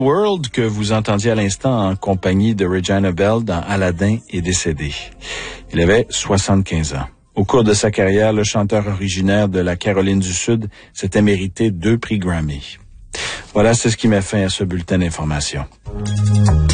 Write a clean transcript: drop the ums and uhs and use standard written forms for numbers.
World, que vous entendiez à l'instant en compagnie de Regina Bell dans Aladdin, est décédé. Il avait 75 ans. Au cours de sa carrière, le chanteur originaire de la Caroline du Sud s'était mérité 2 prix Grammy. Voilà, c'est ce qui met fin à ce bulletin d'information.